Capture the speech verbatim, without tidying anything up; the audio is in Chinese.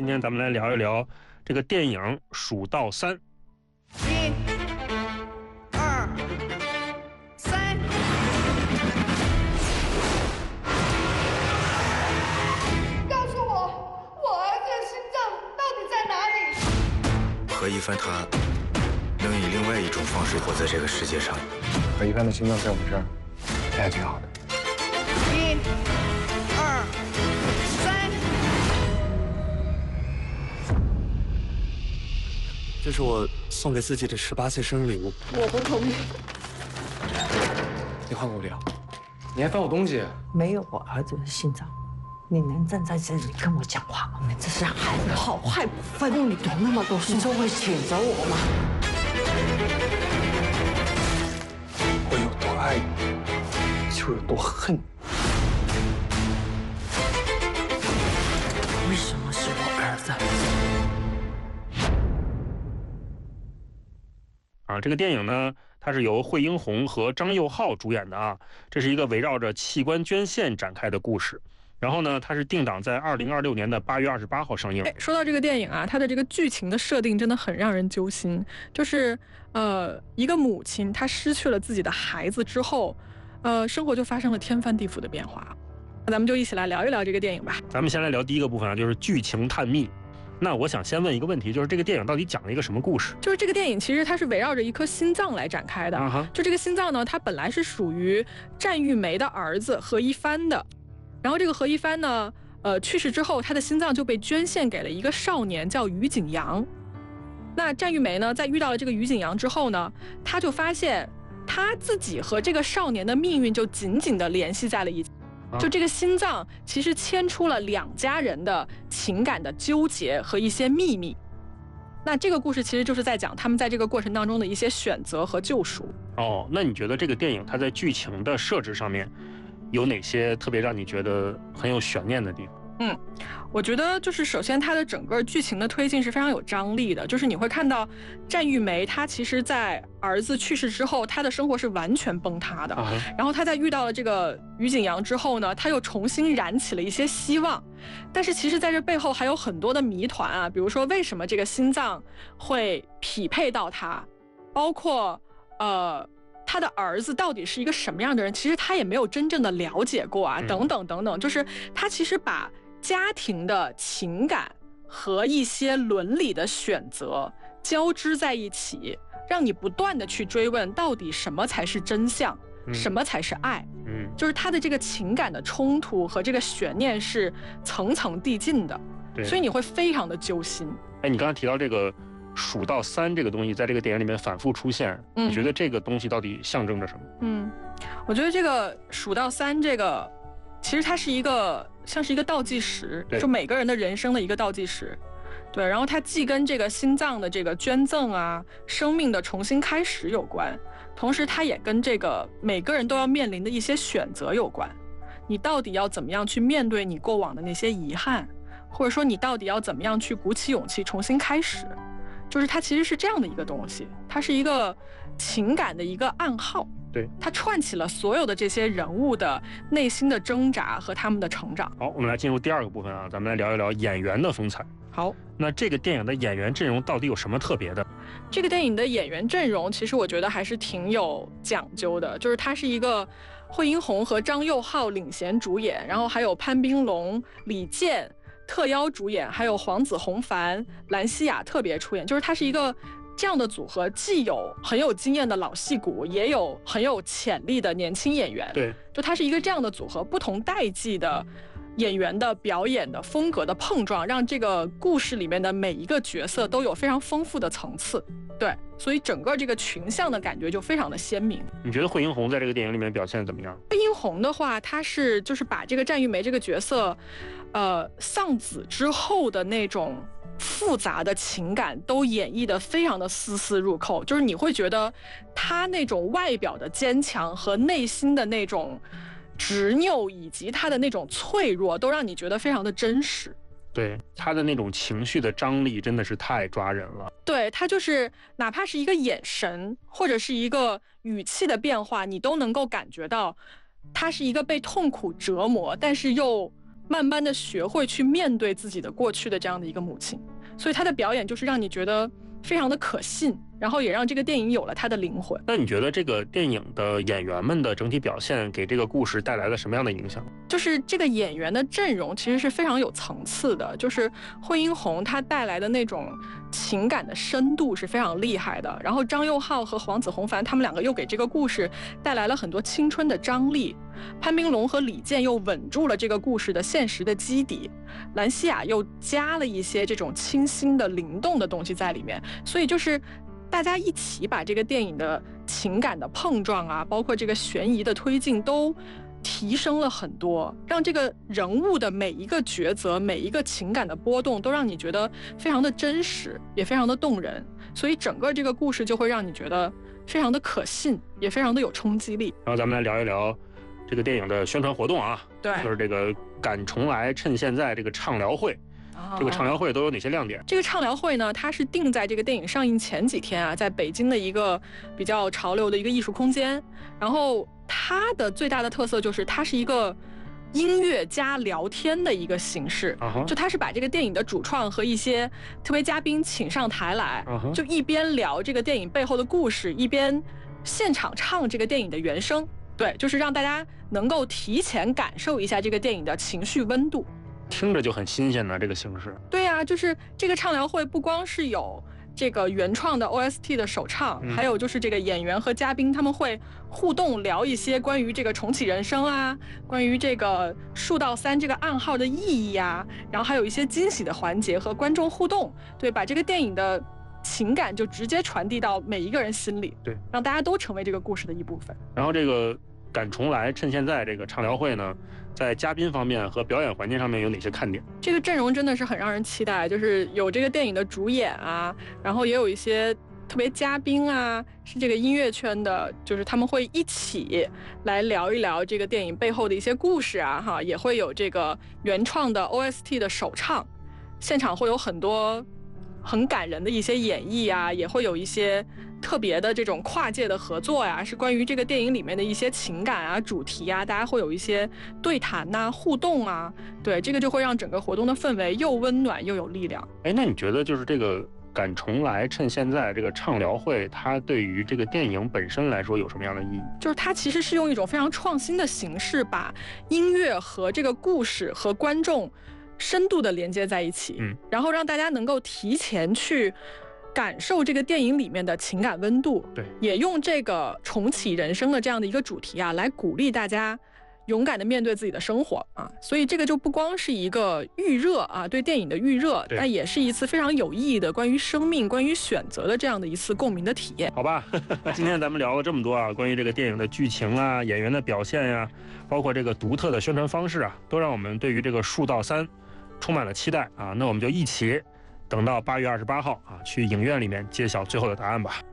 今天咱们来聊一聊这个电影《数到三》。 一、二、三。告诉我，我儿子的心脏到底在哪里？ 何一帆他能以另外一种方式活在这个世界上。 何一帆的心脏在我们这儿，这还挺好的。 一、二、三。 这是我送给自己的十八岁生日礼物。 我不同意。 你换我不了，你还翻我东西。 没有我儿子的心脏，你能站在这里跟我讲话吗？你这是孩子好坏不分，你懂那么多书，你就会谴责我吗？ 我有多爱你，就有多恨你。 为什么是我儿子？ 啊，这个电影呢，它是由惠英红和张佑浩主演的啊。这是一个围绕着器官捐献展开的故事。然后呢，它是定档在二零二六年的八月二十八号上映。 哎，说到这个电影啊，它的这个剧情的设定真的很让人揪心。就是呃，一个母亲她失去了自己的孩子之后，呃，生活就发生了天翻地覆的变化。那咱们就一起来聊一聊这个电影吧。 咱们先来聊第一个部分啊，就是剧情探秘。那我想先问一个问题，就是这个电影到底讲了一个什么故事？ 就是这个电影其实它是围绕着一颗心脏来展开的。 啊、 就这个心脏呢，它本来是属于战玉梅的儿子何一帆的，然后这个何一帆呢，呃，去世之后，他的心脏就被捐献给了一个少年，叫于景阳。那战玉梅呢，在遇到了这个于景阳之后呢，他就发现他自己和这个少年的命运就紧紧地联系在了一起。就这个心脏其实牵出了两家人的情感的纠结和一些秘密。那这个故事其实就是在讲他们在这个过程当中的一些选择和救赎。 哦，那你觉得这个电影它在剧情的设置上面有哪些特别让你觉得很有悬念的地方？ 嗯，我觉得就是首先它的整个剧情的推进是非常有张力的，就是你会看到战玉梅她其实在儿子去世之后，她的生活是完全崩塌的， 啊、 然后她在遇到了这个于景阳之后呢，她又重新燃起了一些希望，但是其实在这背后还有很多的谜团啊，比如说为什么这个心脏会匹配到他，包括呃他的儿子到底是一个什么样的人，其实他也没有真正的了解过啊，等等等等，就是他其实把家庭的情感和一些伦理的选择交织在一起，让你不断的去追问到底什么才是真相， 嗯、 什么才是爱。 嗯， 就是他的这个情感的冲突和这个悬念是层层递进的，所以你会非常的揪心。 哎，你刚才提到这个数到三这个东西在这个电影里面反复出现，嗯、你觉得这个东西到底象征着什么？ 嗯，我觉得这个数到三这个其实它是一个像是一个倒计时，就每个人的人生的一个倒计时。对，然后它既跟这个心脏的这个捐赠啊，生命的重新开始有关，同时它也跟这个每个人都要面临的一些选择有关。你到底要怎么样去面对你过往的那些遗憾，或者说你到底要怎么样去鼓起勇气重新开始，就是它其实是这样的一个东西，它是一个情感的一个暗号。 对， 它串起了所有的这些人物的内心的挣扎和他们的成长。 好，我们来进入第二个部分啊，咱们来聊一聊演员的风采。 好， 那这个电影的演员阵容到底有什么特别的？ 这个电影的演员阵容其实我觉得还是挺有讲究的，就是它是一个惠英红和张佑浩领衔主演，然后还有潘斌龙、李健特邀主演，还有黄子弘凡、兰西亚特别出演，就是它是一个这样的组合，既有很有经验的老戏骨，也有很有潜力的年轻演员。 对， 就它是一个这样的组合，不同代际的演员的表演的风格的碰撞，让这个故事里面的每一个角色都有非常丰富的层次。对，所以整个这个群像的感觉就非常的鲜明。 你觉得惠英红在这个电影里面表现怎么样？ 惠英红的话，她是就是把这个战玉梅这个角色，呃，丧子之后的那种复杂的情感都演绎得非常的丝丝入扣，就是你会觉得她那种外表的坚强和内心的那种执拗以及她的那种脆弱，都让你觉得非常的真实。 对，他的那种情绪的张力真的是太抓人了。 对，他就是哪怕是一个眼神或者是一个语气的变化，你都能够感觉到他是一个被痛苦折磨但是又慢慢的学会去面对自己的过去的这样的一个母亲，所以她的表演就是让你觉得非常的可信，然后也让这个电影有了它的灵魂。 那你觉得这个电影的演员们的整体表现给这个故事带来了什么样的影响？ 就是这个演员的阵容其实是非常有层次的，就是惠英红她带来的那种情感的深度是非常厉害的，然后张佑浩和黄子弘凡他们两个又给这个故事带来了很多青春的张力，潘斌龙和李健又稳住了这个故事的现实的基底，兰西亚又加了一些这种清新的灵动的东西在里面，所以就是大家一起把这个电影的情感的碰撞啊，包括这个悬疑的推进都提升了很多，让这个人物的每一个抉择，每一个情感的波动都让你觉得非常的真实，也非常的动人，所以整个这个故事就会让你觉得非常的可信，也非常的有冲击力。 然后咱们来聊一聊这个电影的宣传活动啊， 对， 就是这个赶重来趁现在这个畅聊会。这个畅聊会都有哪些亮点？ 这个畅聊会呢，它是定在这个电影上映前几天啊，在北京的一个比较潮流的一个艺术空间。然后它的最大的特色就是它是一个音乐加聊天的一个形式， uh-huh. 就它是把这个电影的主创和一些特别嘉宾请上台来， uh-huh. 就一边聊这个电影背后的故事，一边现场唱这个电影的原声。对，就是让大家能够提前感受一下这个电影的情绪温度。 听着就很新鲜呢，这个形式。 对啊，就是这个畅聊会不光是有这个原创的 O S T 的首唱， 嗯、 还有就是这个演员和嘉宾他们会互动聊一些关于这个重启人生啊，关于这个数到三这个暗号的意义啊，然后还有一些惊喜的环节和观众互动，对，把这个电影的情感就直接传递到每一个人心里， 对， 让大家都成为这个故事的一部分。 然后这个赶重来趁现在这个畅聊会呢，在嘉宾方面和表演环节上面有哪些看点？ 这个阵容真的是很让人期待，就是有这个电影的主演啊，然后也有一些特别嘉宾啊，是这个音乐圈的，就是他们会一起来聊一聊这个电影背后的一些故事啊，哈，也会有这个原创的 O S T 的首唱，现场会有很多很感人的一些演绎啊，也会有一些特别的这种跨界的合作呀，是关于这个电影里面的一些情感啊、主题啊，大家会有一些对谈呐、啊、互动啊，对，这个就会让整个活动的氛围又温暖又有力量。 哎，那你觉得就是这个赶重来趁现在这个畅聊会，它对于这个电影本身来说有什么样的意义？ 就是它其实是用一种非常创新的形式，把音乐和这个故事和观众深度的连接在一起， 嗯， 然后让大家能够提前去感受这个电影里面的情感温度， 对， 也用这个重启人生的这样的一个主题啊，来鼓励大家勇敢的面对自己的生活啊，所以这个就不光是一个预热啊，对电影的预热，但也是一次非常有意义的关于生命、关于选择的这样的一次共鸣的体验。 好吧，今天咱们聊了这么多啊，关于这个电影的剧情啊、演员的表现呀、啊，包括这个独特的宣传方式啊，都让我们对于这个数到三充满了期待啊。那我们就一起等到八月二十八号啊，去影院里面揭晓最后的答案吧。